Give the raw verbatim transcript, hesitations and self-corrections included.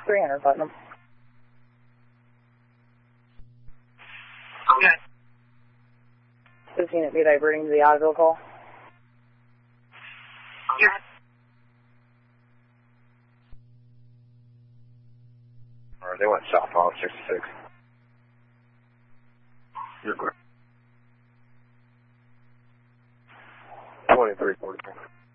three hundred Putnam. Okay. This unit be diverting to the Ottawa call. Okay. Alright, they went southbound sixty-six. You're clear. twenty-three forty-four.